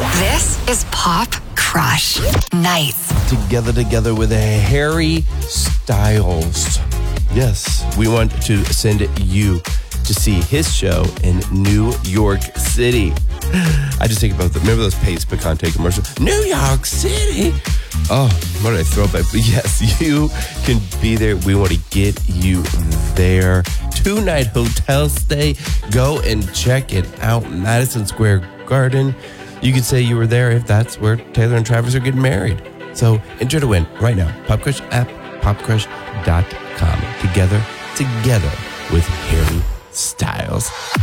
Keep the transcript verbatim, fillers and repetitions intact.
This is Pop Crush Nights. Together, together with Harry Styles. Yes, we want to send you to see his show in New York City. I just think about the, remember those Pace Picante commercials? New York City. Oh, what did I throw back? But yes, you can be there. We want to get you there. Two-night hotel stay. Go and check it out. Madison Square Garden. You could say you were there if that's where Taylor and Travis are getting married. So enter to win right now. Pop Crush app, pop crush dot com. Together, together with Harry Styles.